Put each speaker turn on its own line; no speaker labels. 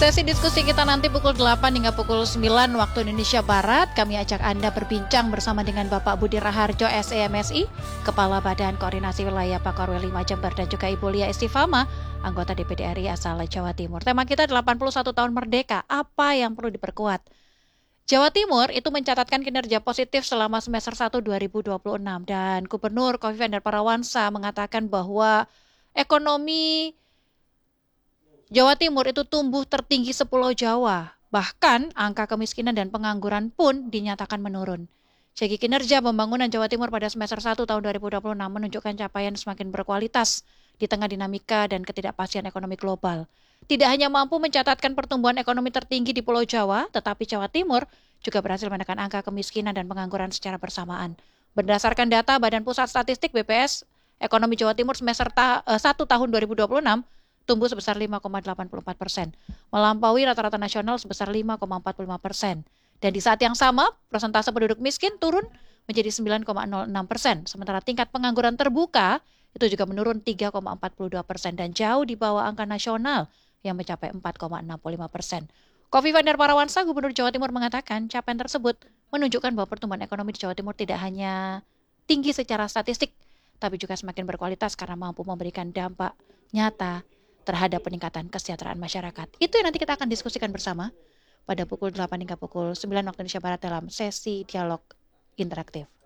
Sesi diskusi kita nanti pukul 8 hingga pukul 9 waktu Indonesia Barat. Kami ajak Anda berbincang bersama dengan Bapak Budi Raharjo, SEMSI, Kepala Badan Koordinasi Wilayah Pakarwil 5 Jember, dan juga Ibu Lia Istifama, anggota DPD RI asal Jawa Timur. Tema kita 81 tahun merdeka, apa yang perlu diperkuat? Jawa Timur itu mencatatkan kinerja positif selama semester 1 2026 dan Gubernur Kofifa Indar Parawansa mengatakan bahwa ekonomi Jawa Timur itu tumbuh tertinggi sepulau Jawa. Bahkan angka kemiskinan dan pengangguran pun dinyatakan menurun. Segi kinerja pembangunan Jawa Timur pada semester 1 tahun 2026 menunjukkan capaian semakin berkualitas di tengah dinamika dan ketidakpastian ekonomi global. Tidak hanya mampu mencatatkan pertumbuhan ekonomi tertinggi di Pulau Jawa, tetapi Jawa Timur juga berhasil menekan angka kemiskinan dan pengangguran secara bersamaan. Berdasarkan data Badan Pusat Statistik BPS, ekonomi Jawa Timur semester 1 tahun 2026 tumbuh sebesar 5,84%, melampaui rata-rata nasional sebesar 5,45%. Dan di saat yang sama, persentase penduduk miskin turun menjadi 9,06%, sementara tingkat pengangguran terbuka itu juga menurun 3,42% dan jauh di bawah angka nasional yang mencapai 4,65%. Kofifa Indar Parawansa, Gubernur Jawa Timur, mengatakan capaian tersebut menunjukkan bahwa pertumbuhan ekonomi di Jawa Timur tidak hanya tinggi secara statistik, tapi juga semakin berkualitas karena mampu memberikan dampak nyata terhadap peningkatan kesejahteraan masyarakat. Itu yang nanti kita akan diskusikan bersama pada pukul 8 hingga pukul 9 waktu Indonesia Barat dalam sesi dialog interaktif.